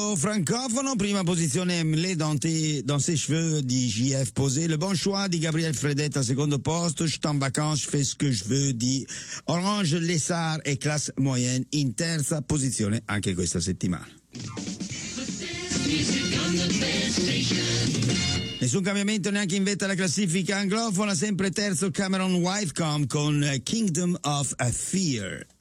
Francofono, prima posizione Emily dans ses cheveux di JF Posé, le bon choix di Gabriel Fredette al secondo posto, je suis en vacances, je fais ce que je veux di Orange Lessard e classe moyenne in terza posizione anche questa settimana. Nessun cambiamento neanche in vetta alla classifica anglofona, sempre terzo Cameron Whitecomb con Kingdom of a Fear.